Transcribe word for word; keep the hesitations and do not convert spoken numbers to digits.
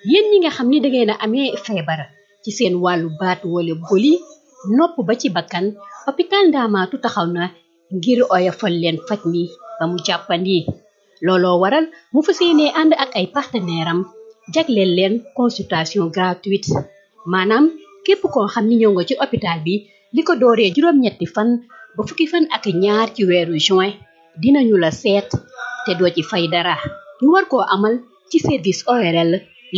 yéen ñi nga xam ni da ngeen a amee feebar ci seen wàllu baat wala boli nopp ba ci bakkan hôpital Ndaamaatu taxaw na ngir oyofal leen faj mi ba mu jàppandi looloo waral mu fas yéenee ànd ak ay partenaire am jagleel leen consultation gratuite maanaam képp koo xam ni ñëw nga ci hôpital bi li ko dooree juróom-ñetti fan ba fukki fan ak ñaar ci weeru juin dinañu la seet te doo ci fay dara ñu war koo amal ci service O R L